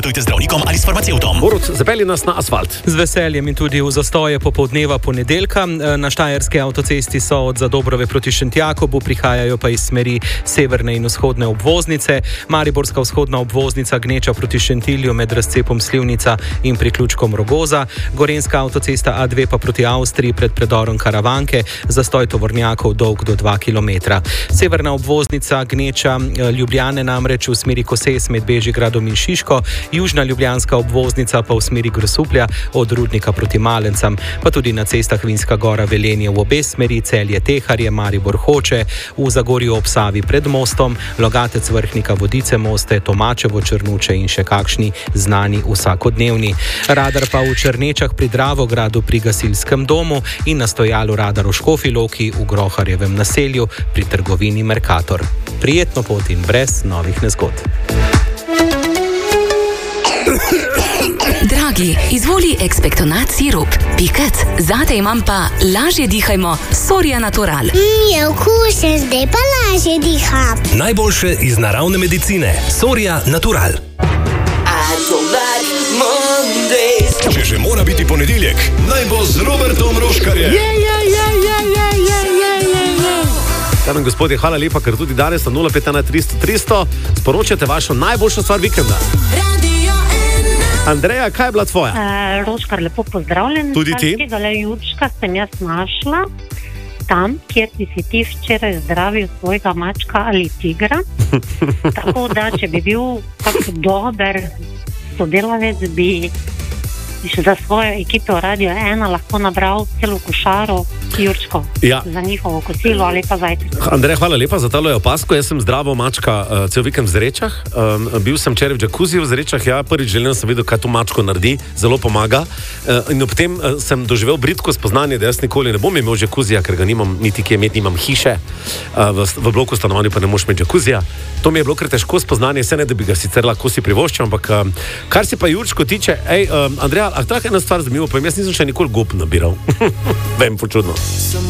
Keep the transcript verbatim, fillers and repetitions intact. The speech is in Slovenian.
Tujte zdravnikom ali s farmacevtom. Borut, zapelji nas na asfalt. Z veseljem in tudi v zastoje popoldneva ponedeljka. Na štajerski avtocesti so od Zadobrove proti Šentjakobu, prihajajo pa iz smeri severne in vzhodne obvoznice. Mariborska vzhodna obvoznica gneča proti Šentilju med razcepom Slivnica in priključkom Rogoza. Gorenjska avtocesta A dve pa proti Avstriji pred predorom Karavanke, zastoj tovornjakov dolg do dva kilometra. Severna obvoznica gneča Ljubljane namreč v smeri Koses med Bežigradom in Šiško, južna ljubljanska obvoznica pa v smeri Grosuplja od Rudnika proti Malencam, pa tudi na cestah Vinska Gora Velenje v obe smeri, Celje Teharje, Maribor Hoče, v Zagorju ob Savi pred mostom, Logatec Vrhnika Vodice Moste, Tomačevo Črnuče in še kakšni znani vsakodnevni. Radar pa v Črnečah pri Dravogradu pri gasilskem domu in na stojalu radar v Škofji Loki v Groharjevem naselju pri trgovini Mercator. Prijetno pot in brez novih nezgod. Dragi, izvoli ekspektonat sirup. Pikec, zate imam pa lažje dihajmo Soria Natural. Mmm, je okusen, zdaj pa lažje diham. Najboljše iz naravne medicine. Soria Natural. Če že mora biti ponedeljek, naj bo z Robertom Roškarjem. Je, je, je, je, je, je, je, je, je. Dame in gospodje, hvala lepa, ker tudi danes na nula pet ena tristo tristo sporočate vašo najboljšo stvar vikenda. Andreja, kaj je bila tvoja? Uh, Roškar, lepo pozdravljen. Tudi ti? Takega jurčka sem jaz našla tam, kjer bi si ti včeraj zdravil svojega mačka ali tigra. Tako da, če bi bil tako dober sodelavec, bi za svojo ekipo Radio ena lahko nabral celo košaro jurčkov, ja, za njihovo kosilo ali pa zajtrk. Andrej, hvala lepa za talo opasko. Jaz sem zdravo mačka uh, cel vikend v Zrečah. Um, bil sem včeraj v džakuziju v Zrečah. Ja, prvič želim sem videl, kaj to mačko naredi. Zelo pomaga. Uh, in ob tem uh, sem doživel bridko spoznanje, da jaz nikoli ne bom imel džakuzija, ker ga nimam niti kje imeti, nimam hiše. Uh, v, v bloku stanovanju pa ne moš imeti džakuzija. To mi je bilo kar težko spoznanje, se ne, da bi ga sicer lahko si privoščil, ampak um, kar se pa jurčko tiče, ej, um, Andreja, a tako ena stvar zanimivo, povem, jaz nisem še nikoli gob nabiral. Vem, počudno.